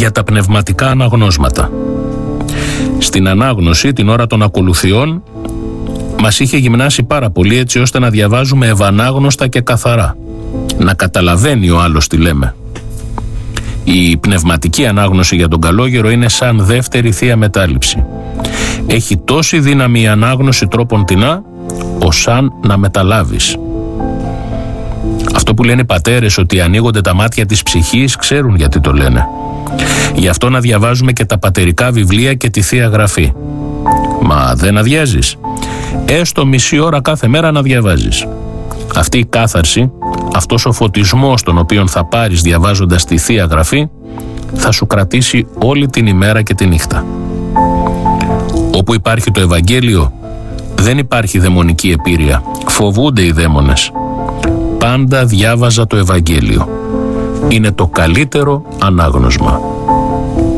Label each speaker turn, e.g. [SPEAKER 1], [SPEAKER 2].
[SPEAKER 1] για τα πνευματικά αναγνώσματα. Στην ανάγνωση, την ώρα των ακολουθιών, μας είχε γυμνάσει πάρα πολύ έτσι ώστε να διαβάζουμε ευανάγνωστα και καθαρά. Να καταλαβαίνει ο άλλος τι λέμε. Η πνευματική ανάγνωση για τον καλόγερο είναι σαν δεύτερη θεία μετάληψη. Έχει τόση δύναμη η ανάγνωση τρόπον τεινά, ωσάν να μεταλάβεις. Αυτό που λένε οι πατέρες ότι ανοίγονται τα μάτια της ψυχής, ξέρουν γιατί το λένε. Γι' αυτό να διαβάζουμε και τα πατερικά βιβλία και τη Θεία Γραφή. Μα δεν αδειάζεις? Έστω μισή ώρα κάθε μέρα να διαβάζεις. Αυτή η κάθαρση, αυτός ο φωτισμός τον οποίον θα πάρεις διαβάζοντας τη Θεία Γραφή, θα σου κρατήσει όλη την ημέρα και τη νύχτα. Όπου υπάρχει το Ευαγγέλιο, δεν υπάρχει δαιμονική επίρρεια. Φοβούνται οι δαίμονες. Πάντα διάβαζα το Ευαγγέλιο. Είναι το καλύτερο ανάγνωσμα.